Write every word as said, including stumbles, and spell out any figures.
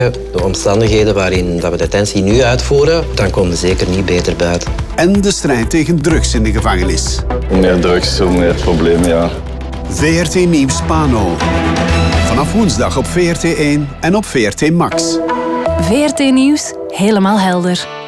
De omstandigheden waarin dat we detentie nu uitvoeren, dan komen we zeker niet beter buiten. En de strijd tegen drugs in de gevangenis. Hoe meer drugs, hoe meer problemen, ja. V R T Nieuws Pano. Vanaf woensdag op V R T één en op V R T Max. V R T Nieuws, helemaal helder.